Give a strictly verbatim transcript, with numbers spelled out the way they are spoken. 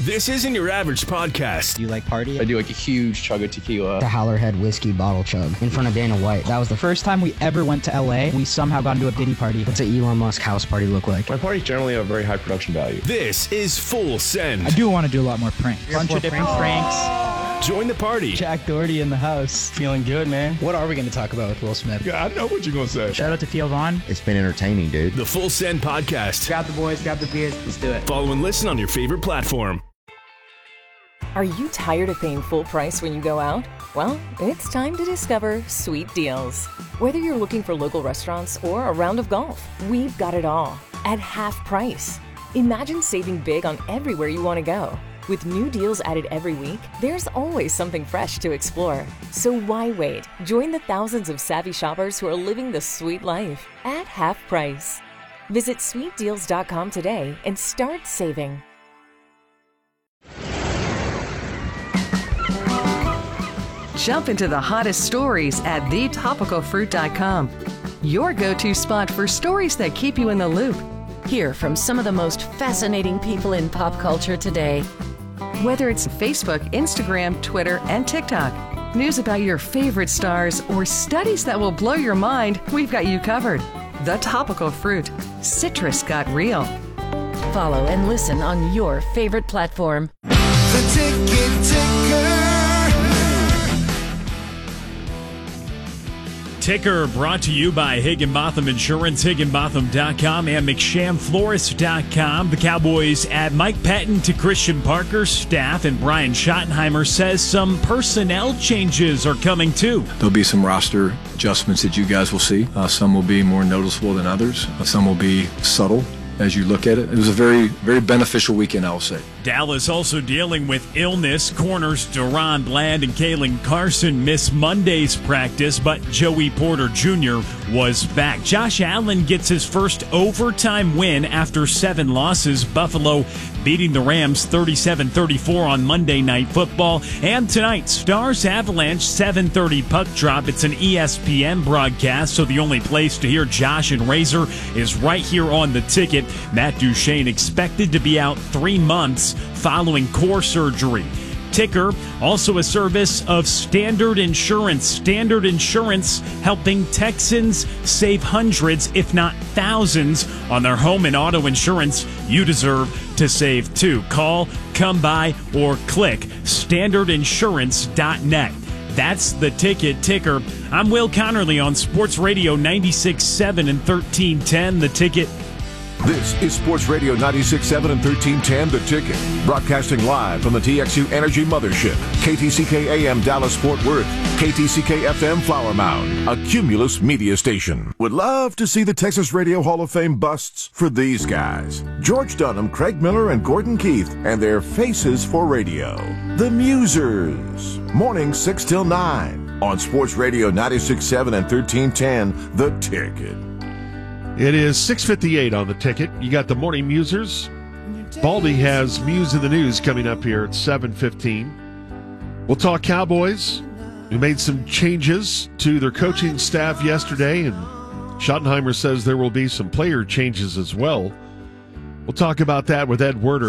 This isn't your average podcast. Do you like party? I do like a huge chug of tequila. The Howlerhead whiskey bottle chug in front of Dana White. That was the First time we ever went to L A, we somehow got into a Diddy party. What's an Elon Musk house party look like? My parties generally have very high production value. This is Full Send. I do want to do a lot more pranks. Bunch of different pranks. Join the party. Jack Doherty in the house. Feeling good, man. What are we going to talk about with Will Smith? Yeah, I know what you're going to say. Shout out to Theo Vaughn. It's been entertaining, dude. The Full Send Podcast. Grab the boys, grab the beers, let's do it. Follow and listen on your favorite platform. Are you tired of paying full price when you go out? Well, it's time to discover Sweet Deals. Whether you're looking for local restaurants or a round of golf, we've got it all at half price. Imagine saving big on everywhere you want to go. With new deals added every week, there's always something fresh to explore. So why wait? Join the thousands of savvy shoppers who are living the sweet life at half price. Visit sweet deals dot com today and start saving. Jump into the hottest stories at the topical fruit dot com. Your go-to spot for stories that keep you in the loop. Hear from some of the most fascinating people in pop culture today. Whether it's Facebook, Instagram, Twitter, and TikTok, news about your favorite stars, or studies that will blow your mind, we've got you covered. The Topical Fruit. Citrus got real. Follow and listen on your favorite platform. The Ticket Ticker. Ticker brought to you by Higginbotham Insurance, Higginbotham dot com, and McSham Florist dot com. The Cowboys add Mike Patton to Christian Parker's staff, and Brian Schottenheimer says some personnel changes are coming too. There'll be some roster adjustments that you guys will see. Uh, some will be more noticeable than others. Uh, some will be subtle as you look at it. It was a very, very beneficial weekend, I will say. Dallas also dealing with illness. Corners Deron Bland and Kalen Carson miss Monday's practice, but Joey Porter Junior was back. Josh Allen gets his first overtime win after seven losses. Buffalo beating the Rams thirty-seven thirty-four on Monday Night Football. And tonight, Stars Avalanche seven thirty puck drop. It's an E S P N broadcast, so the only place to hear Josh and Razor is right here on the Ticket. Matt Duchene expected to be out three months following core surgery. Ticker, also a service of Standard Insurance. Standard Insurance helping Texans save hundreds, if not thousands, on their home and auto insurance. You deserve to save too. Call, come by, or click standard insurance dot net. That's the Ticket Ticker. I'm Will Connerly on Sports Radio ninety-six point seven and thirteen ten. The Ticket. This is Sports Radio ninety-six point seven and thirteen ten, The Ticket. Broadcasting live from the T X U Energy Mothership. K T C K A M Dallas Fort Worth. K T C K F M Flower Mound. A Cumulus media station. Would love to see the Texas Radio Hall of Fame busts for these guys. George Dunham, Craig Miller, and Gordon Keith, and their faces for radio. The Musers. Morning six till nine. On Sports Radio ninety-six point seven and thirteen ten, The Ticket. It is six fifty-eight on the Ticket. You got the Morning Musers. Baldy has Muse in the News coming up here at seven fifteen. We'll talk Cowboys, who made some changes to their coaching staff yesterday, and Schottenheimer says there will be some player changes as well. We'll talk about that with Ed Werder.